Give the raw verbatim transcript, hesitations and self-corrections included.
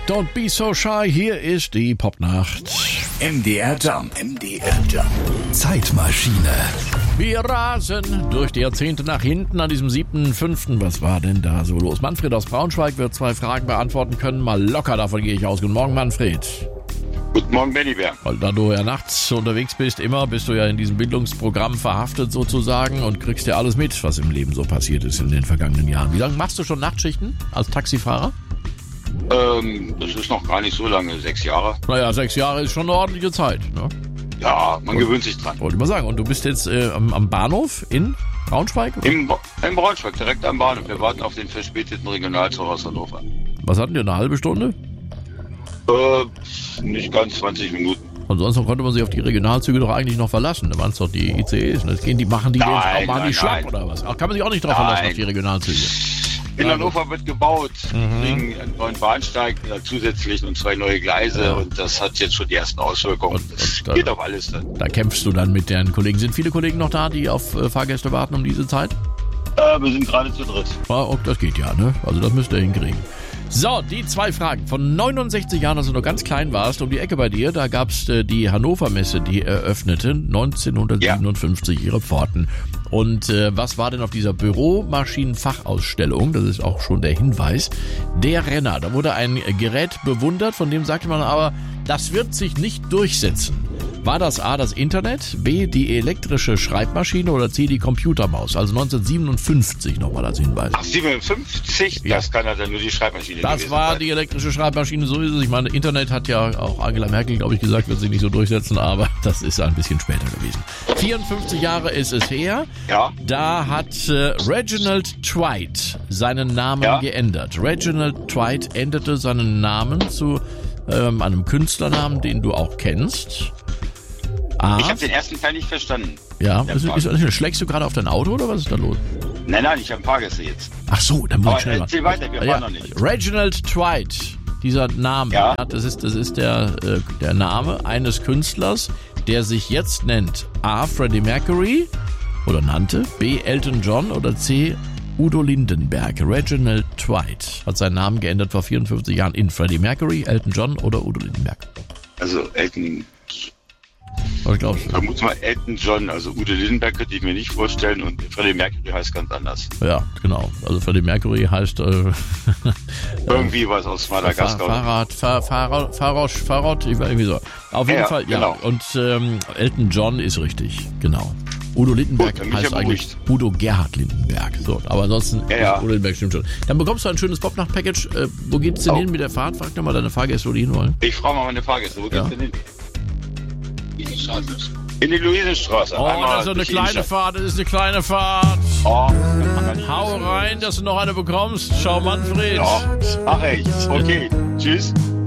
Don't be so shy. Hier ist die Popnacht. M D R Jump. M D R Jump. Zeitmaschine. Wir rasen durch die Jahrzehnte nach hinten an diesem siebten fünften Was war denn da so los? Manfred aus Braunschweig wird zwei Fragen beantworten können. Mal locker, davon gehe ich aus. Guten Morgen, Manfred. Guten Morgen, Bennybär. Weil da du ja nachts unterwegs bist, immer bist du ja in diesem Bildungsprogramm verhaftet sozusagen und kriegst ja alles mit, was im Leben so passiert ist in den vergangenen Jahren. Wie lange machst du schon Nachtschichten als Taxifahrer? Ähm, das ist noch gar nicht so lange, sechs Jahre. Naja, sechs Jahre ist schon eine ordentliche Zeit, ne? Ja, man und, gewöhnt sich dran. Wollte ich mal sagen. Und du bist jetzt äh, am, am Bahnhof in Braunschweig? Im, in Braunschweig, direkt am Bahnhof. Wir warten auf den verspäteten Regionalzug aus Hannover. Was hatten wir, eine halbe Stunde? Äh, nicht ganz zwanzig Minuten. Ansonsten konnte man sich auf die Regionalzüge doch eigentlich noch verlassen. Da waren es doch die I C Es. Das gehen die, machen die, nein, jetzt auch, machen nein, die schlapp nein. oder was? Ach, kann man sich auch nicht drauf nein. verlassen auf die Regionalzüge. In ja, Hannover gut. wird gebaut. Mhm. Wegen einem neuen Bahnsteig äh, zusätzlich und zwei neue Gleise. Ja. Und das hat jetzt schon die ersten Auswirkungen. Und, und, das geht auf alles dann. Da kämpfst du dann mit deinen Kollegen. Sind viele Kollegen noch da, die auf äh, Fahrgäste warten um diese Zeit? Äh, wir sind gerade zu dritt. Ja, okay, das geht ja, ne? Also das müsst ihr hinkriegen. So, die zwei Fragen. Von neunundsechzig Jahren, als du noch ganz klein warst, um die Ecke bei dir, da gab's äh, die Hannover Messe, die eröffnete neunzehnhundertsiebenundfünfzig ja. ihre Pforten. Und äh, was war denn auf dieser Büromaschinenfachausstellung? Das ist auch schon der Hinweis. Der Renner. Da wurde ein Gerät bewundert, von dem sagte man aber, das wird sich nicht durchsetzen. War das A, das Internet, B, die elektrische Schreibmaschine oder C, die Computermaus? Also neunzehnhundertsiebenundfünfzig nochmal als Hinweis. Ach, siebenundfünfzig? Ja. Das kann ja dann nur die Schreibmaschine Das gewesen war sein. die elektrische Schreibmaschine, so ist es. Ich meine, Internet hat ja auch Angela Merkel, glaube ich, gesagt, wird sich nicht so durchsetzen, aber das ist ein bisschen später gewesen. vierundfünfzig Jahre ist es her. Ja. Da hat äh, Reginald Twite seinen Namen Ja. geändert. Reginald Twite änderte seinen Namen zu ähm, einem Künstlernamen, den du auch kennst. Ah, Ich habe den ersten Teil nicht verstanden. ja, Der ist, Frage. ist, ist, schlägst du gerade auf dein Auto oder was ist da los? Nein, nein, ich habe Fahrgäste jetzt. Ach so, dann muss Aber ich schnell erzähl machen. weiter, wir Ja, fahren noch nicht. Reginald Twite, dieser Name, Ja. ja, das ist, das ist der, äh, der Name eines Künstlers, der sich jetzt nennt A. Freddie Mercury oder nannte, B. Elton John oder C. Udo Lindenberg. Reginald Twite hat seinen Namen geändert vor vierundfünfzig Jahren in Freddie Mercury, Elton John oder Udo Lindenberg. Also Elton, Was glaubst du? vermute mal Elton John, also Udo Lindenberg könnte ich mir nicht vorstellen und Freddie Mercury heißt ganz anders. Ja, genau. Also Freddie Mercury heißt äh, Irgendwie was aus Madagaskar. Fahrrad, Fahr, Fahrrad, Fahrrad, Fahrrad, ich weiß irgendwie so. Auf jeden Ja, Fall, ja. genau. Und ähm, Elton John ist richtig, genau. Udo Lindenberg Gut, dann bin ich heißt ja eigentlich Udo Gerhard Lindenberg. So, aber ansonsten Ja, ist ja. Udo Lindenberg stimmt schon. Dann bekommst du ein schönes Popnacht-Package. Äh, wo geht's denn Oh. hin mit der Fahrt? Frag doch mal deine Fahrgäste, wo die hinwollen. Ich frage mal meine Fahrgäste, wo Ja. geht's denn hin? In die Luisenstraße. Oh, Einmal das ist doch eine durch die kleine Innenstadt. Fahrt, das ist eine kleine Fahrt. Oh, Hau rein, dass du noch eine bekommst. Ciao, Manfred. ja. Ach echt, okay. Tschüss.